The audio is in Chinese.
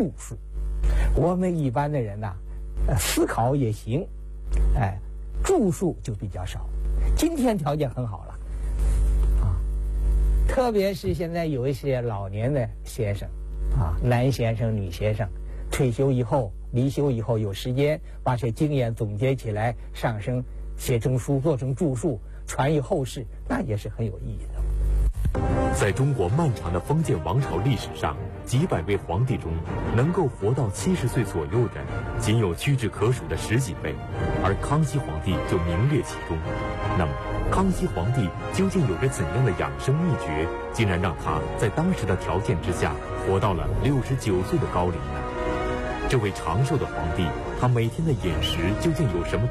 著述。我们一般的人呐，思考也行，著述就比较少。今天条件很好了，特别是现在有一些老年的先生，男先生、女先生，退休以后、离休以后有时间把这经验总结起来，上升写成书，做成著述，传于后世，那也是很有意义的。 在中国漫长的封建王朝历史上，几百位皇帝中，能够活到70岁左右的，仅有屈指可数的10几位，而康熙皇帝就名列其中。那么，康熙皇帝究竟有着怎样的养生秘诀，竟然让他在当时的条件之下，活到了69岁的高龄呢？这位长寿的皇帝，他每天的饮食究竟有什么